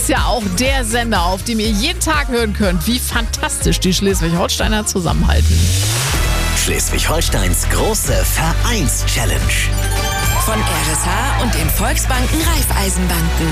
Ist ja auch der Sender, auf dem ihr jeden Tag hören könnt, wie fantastisch die Schleswig-Holsteiner zusammenhalten. Schleswig-Holsteins große Vereins-Challenge. Von RSH und den Volksbanken Raiffeisenbanken.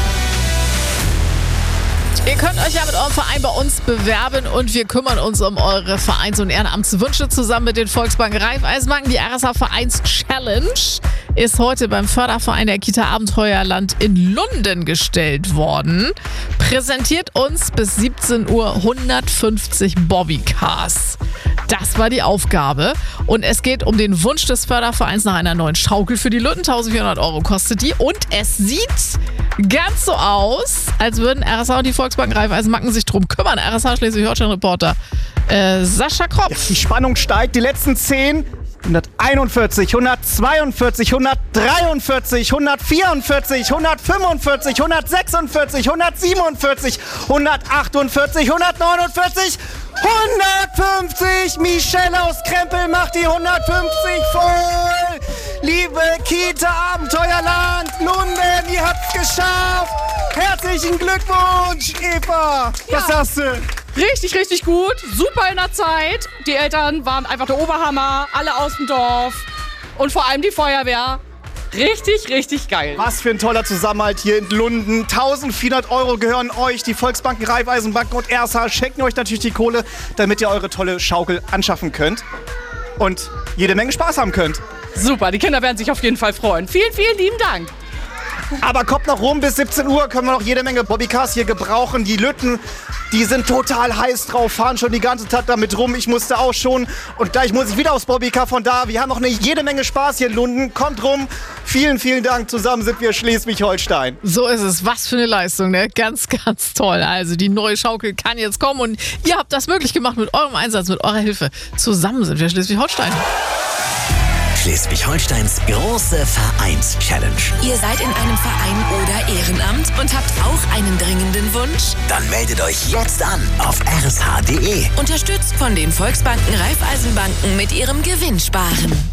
Ihr könnt euch ja mit eurem Verein bei uns bewerben und wir kümmern uns um eure Vereins- und Ehrenamtswünsche zusammen mit den Volksbanken Raiffeisenbanken. Die RSH Vereins-Challenge ist heute beim Förderverein der Kita Abenteuerland in Lunden gestellt worden. Präsentiert uns bis 17 Uhr 150 Bobbycars. Das war die Aufgabe. Und es geht um den Wunsch des Fördervereins nach einer neuen Schaukel für die Lütten. 1.400 € kostet die. Und es sieht ganz so aus, als würden RSH und die Volksbanken Raiffeisenbanken sich drum kümmern. RSH Schleswig-Holstein-Reporter Sascha Kropp. Ja, die Spannung steigt. Die letzten 10. 141, 142, 143, 144, 145, 146, 147, 148, 149, 150. Michelle aus Krempel macht die 150 voll. Liebe Kita Abenteuerland Lunden, ihr habt's geschafft. Herzlichen Glückwunsch, Eva. Was sagst du? Richtig, richtig gut. Super in der Zeit. Die Eltern waren einfach der Oberhammer. Alle aus dem Dorf. Und vor allem die Feuerwehr. Richtig, richtig geil. Was für ein toller Zusammenhalt hier in Lunden. 1.400 € gehören euch. Die Volksbanken, Raiffeisenbanken und RSH schenken euch natürlich die Kohle, damit ihr eure tolle Schaukel anschaffen könnt. Und jede Menge Spaß haben könnt. Super, die Kinder werden sich auf jeden Fall freuen. Vielen, vielen lieben Dank. Aber kommt noch rum, bis 17 Uhr können wir noch jede Menge Bobbycars hier gebrauchen. Die Lütten, die sind total heiß drauf, fahren schon die ganze Zeit damit rum. Ich musste auch schon und gleich muss ich wieder aufs Bobbycar von da. Wir haben noch jede Menge Spaß hier in Lunden. Kommt rum. Vielen, vielen Dank. Zusammen sind wir Schleswig-Holstein. So ist es. Was für eine Leistung, ne? Ganz, ganz toll. Also die neue Schaukel kann jetzt kommen und ihr habt das möglich gemacht mit eurem Einsatz, mit eurer Hilfe. Zusammen sind wir Schleswig-Holstein. Schleswig-Holsteins große Vereins-Challenge. Ihr seid in einem Verein oder Ehrenamt und habt auch einen dringenden Wunsch? Dann meldet euch jetzt an auf rsh.de. Unterstützt von den Volksbanken Raiffeisenbanken mit ihrem Gewinnsparen.